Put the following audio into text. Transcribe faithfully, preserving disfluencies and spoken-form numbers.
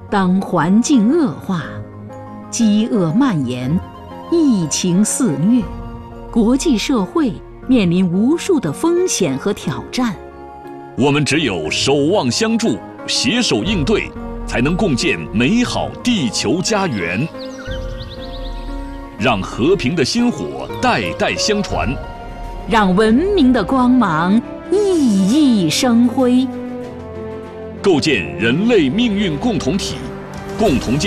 当环境恶化，饥饿蔓延，疫情肆虐，国际社会面临无数的风险和挑战。 我们只有守望相助，携手应对，才能共建美好地球家园。让和平的薪火代代相传， 让文明的光芒熠熠生辉。 构建人类命运共同体，共同建